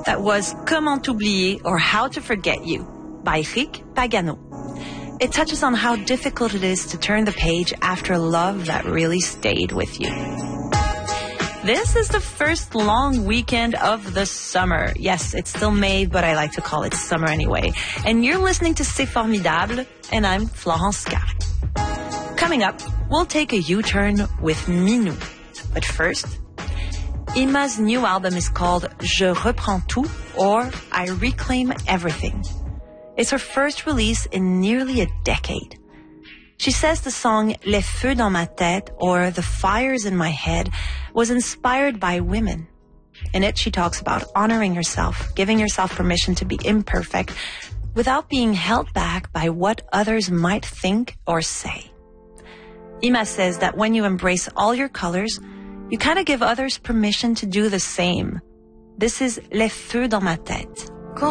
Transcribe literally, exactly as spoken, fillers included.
That was Comment oublier, or How to Forget You, by Rick Pagano. It touches on how difficult it is to turn the page after love that really stayed with you. This is the first long weekend of the summer. Yes, it's still May, but I like to call it summer anyway. And you're listening to C'est Formidable, and I'm Florence Carré. Coming up, we'll take a U-turn with Minou. But first, Imma's new album is called Je reprends tout, or I Reclaim Everything. It's her first release in nearly a decade. She says the song Les Feux dans ma tête, or The Fires in My Head, was inspired by women. In it, she talks about honoring herself, giving yourself permission to be imperfect without being held back by what others might think or say. Imma says that when you embrace all your colors, you kind of give others permission to do the same. This is Les Feux dans ma tête.